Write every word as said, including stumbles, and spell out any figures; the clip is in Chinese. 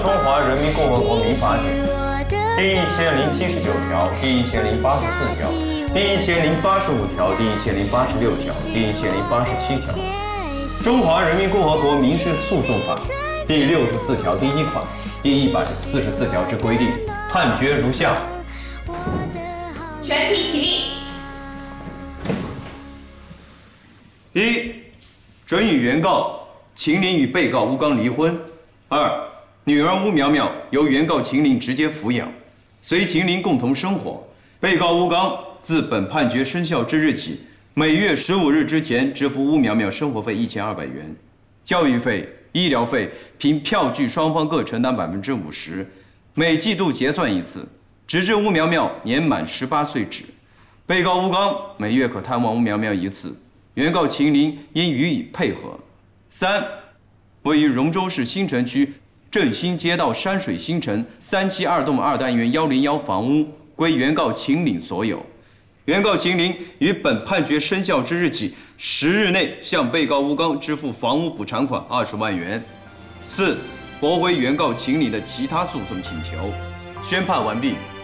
中华人民共和国民法典》第一千零七十九条、第一千零八十四条、第一千零八十五条、第一千零八十六条、第一千零八十七条，《中华人民共和国民事诉讼法》第六十四条第一款、第一百四十四条之规定，判决如下： 全体起立。一、准予原告秦岭与被告吴刚离婚。二、女儿吴苗苗由原告秦岭直接抚养，随秦岭共同生活。被告吴刚自本判决生效之日起，每月十五日之前支付吴苗苗生活费一千二百元，教育费、医疗费凭票据双方各承担百分之五十，每季度结算一次，直至吴苗苗年满十八岁止。被告吴刚每月可探望吴苗苗一次，原告秦岭应予以配合。三、位于荣州市新城区振兴街道山水新城三期二栋二单元一零一房屋归原告秦岭所有。原告秦岭于本判决生效之日起十日内向被告吴刚支付房屋补偿款二十万元。四、驳回原告秦岭的其他诉讼请求。宣判完毕。